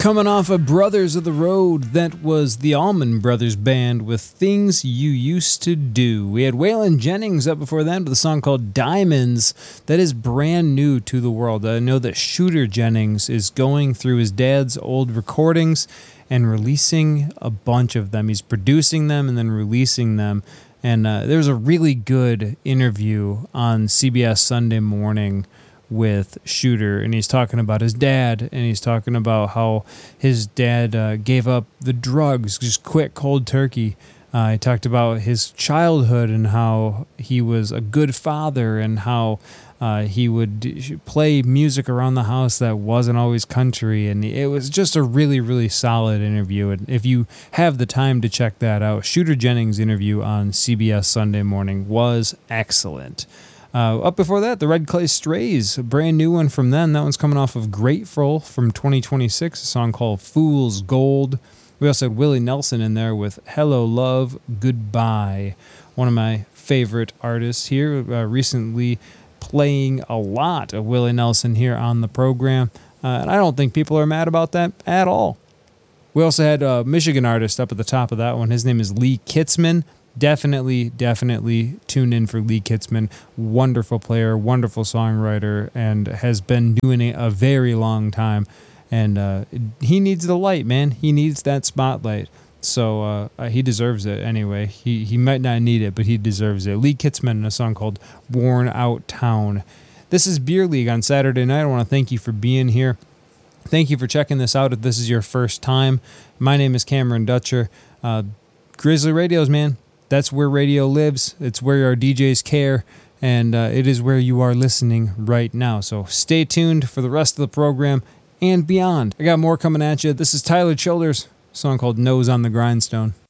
Coming off of Brothers of the Road, that was the Allman Brothers Band with Things You Used to Do. We had Waylon Jennings up before that with a song called Diamonds that is brand new to the world. I know that Shooter Jennings is going through his dad's old recordings and releasing a bunch of them. He's producing them and then releasing them. And there was a really good interview on CBS Sunday Morning with Shooter, and he's talking about his dad, and he's talking about how his dad gave up the drugs, just quit cold turkey. He talked about his childhood and how he was a good father and how he would play music around the house that wasn't always country, and it was just a really, really solid interview. And if you have the time to check that out, Shooter Jennings' interview on CBS Sunday Morning was excellent. Up before that, the Red Clay Strays, a brand new one from them. That one's coming off of Grateful from 2026, a song called Fool's Gold. We also had Willie Nelson in there with Hello Love, Goodbye. One of my favorite artists here, recently playing a lot of Willie Nelson here on the program. And I don't think people are mad about that at all. We also had a Michigan artist up at the top of that one. His name is Lee Kitzman. Definitely tune in for Lee Kitzman. Wonderful player, wonderful songwriter, and has been doing it a very long time. And he needs the light, man. He needs that spotlight. So he deserves it anyway. He might not need it, but he deserves it. Lee Kitzman, a song called Worn Out Town. This is Beer League on Saturday night. I want to thank you for being here. Thank you for checking this out if this is your first time. My name is Cameron Dutcher. Grizzly Radios, man. That's where radio lives. It's where our DJs care, and it is where you are listening right now. So stay tuned for the rest of the program and beyond. I got more coming at you. This is Tyler Childers, a song called Nose on the Grindstone.